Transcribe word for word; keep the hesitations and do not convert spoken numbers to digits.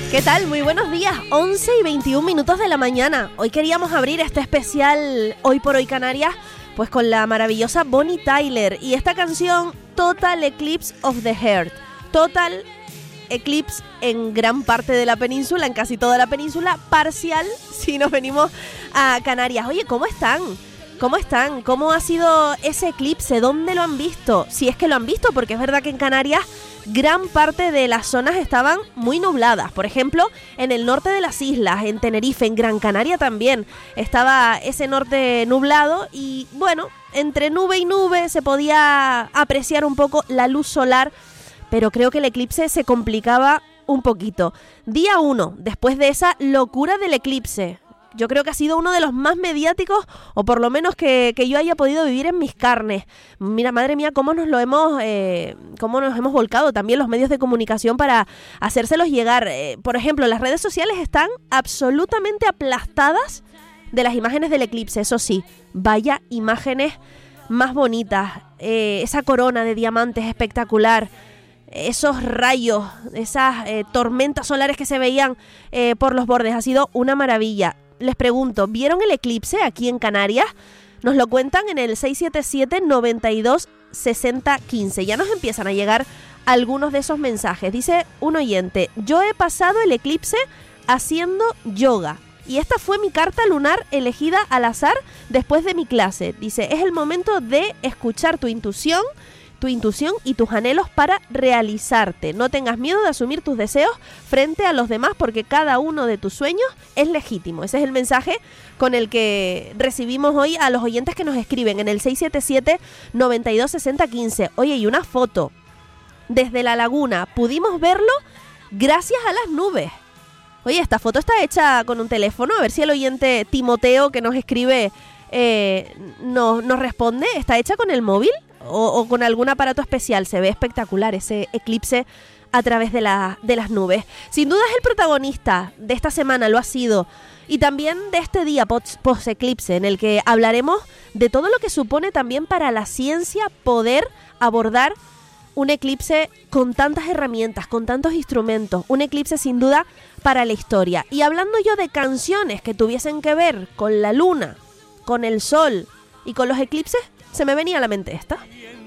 ¿Qué tal? Muy buenos días, once y veintiún minutos de la mañana. Hoy queríamos abrir este especial Hoy por Hoy Canarias pues con la maravillosa Bonnie Tyler y esta canción Total Eclipse of the Heart. Total Eclipse en gran parte de la península, en casi toda la península, parcial si nos venimos a Canarias. Oye, ¿cómo están? ¿Cómo están? ¿Cómo ha sido ese eclipse? ¿Dónde lo han visto? Si es que lo han visto, porque es verdad que en Canarias gran parte de las zonas estaban muy nubladas. Por ejemplo, en el norte de las islas, en Tenerife, en Gran Canaria también estaba ese norte nublado y bueno, entre nube y nube se podía apreciar un poco la luz solar, pero creo que el eclipse se complicaba un poquito. Día uno, después de esa locura del eclipse. Yo creo que ha sido uno de los más mediáticos, o por lo menos que, que yo haya podido vivir en mis carnes. Mira, madre mía, cómo nos lo hemos, eh, cómo nos hemos volcado también los medios de comunicación para hacérselos llegar. Eh, por ejemplo, las redes sociales están absolutamente aplastadas de las imágenes del eclipse. Eso sí, vaya imágenes más bonitas. Eh, esa corona de diamantes espectacular. Esos rayos, esas eh, tormentas solares que se veían eh, por los bordes. Ha sido una maravilla. Les pregunto, ¿vieron el eclipse aquí en Canarias? Nos lo cuentan en el seis siete siete, noventa y dos, sesenta, quince. Ya nos empiezan a llegar algunos de esos mensajes. Dice un oyente, yo he pasado el eclipse haciendo yoga. Y esta fue mi carta lunar elegida al azar después de mi clase. Dice, es el momento de escuchar tu intuición, tu intuición y tus anhelos para realizarte. No tengas miedo de asumir tus deseos frente a los demás porque cada uno de tus sueños es legítimo. Ese es el mensaje con el que recibimos hoy a los oyentes que nos escriben en el seis siete siete, noventa y dos, sesenta, quince. Oye, y una foto desde la laguna. Pudimos verlo gracias a las nubes. Oye, esta foto está hecha con un teléfono. A ver si el oyente Timoteo que nos escribe eh, nos, nos responde. ¿Está hecha con el móvil? O, o con algún aparato especial. Se ve espectacular ese eclipse a través de, la, de las nubes. Sin duda es el protagonista de esta semana, lo ha sido. Y también de este día post-eclipse, en el que hablaremos de todo lo que supone también para la ciencia poder abordar un eclipse con tantas herramientas, con tantos instrumentos. Un eclipse sin duda para la historia. Y hablando yo de canciones que tuviesen que ver con la luna, con el sol y con los eclipses, se me venía a la mente esta.